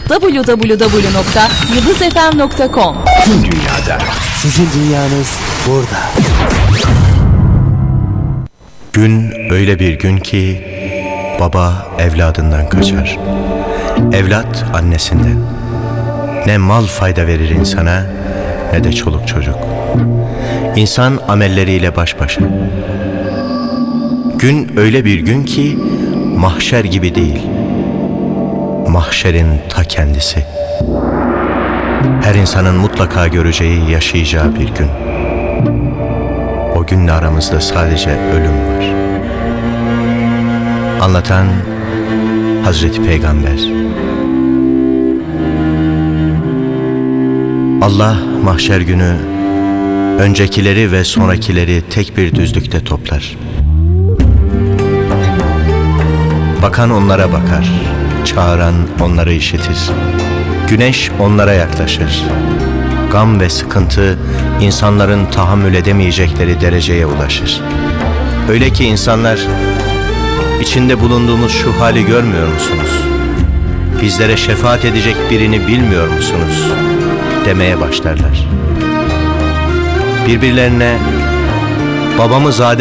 www.yıldızfm.com. Tüm dünyada. Sizin dünyanız burada. Gün öyle bir gün ki baba evladından kaçar. Evlat annesinden. Ne mal fayda verir insana ne de çoluk çocuk. İnsan amelleriyle baş başa. Gün öyle bir gün ki mahşer gibi değil. Mahşerin ta kendisi. Her insanın mutlaka göreceği, yaşayacağı bir gün. O günle aramızda sadece ölüm var. Anlatan Hazreti Peygamber. Allah mahşer günü öncekileri ve sonrakileri tek bir düzlükte toplar. Bakan onlara bakar, çağıran onları işitir. Güneş onlara yaklaşır. Gam ve sıkıntı insanların tahammül edemeyecekleri dereceye ulaşır. Öyle ki insanlar, içinde bulunduğumuz şu hali görmüyor musunuz? Bizlere şefaat edecek birini bilmiyor musunuz? Demeye başlarlar. Birbirlerine babamız Adem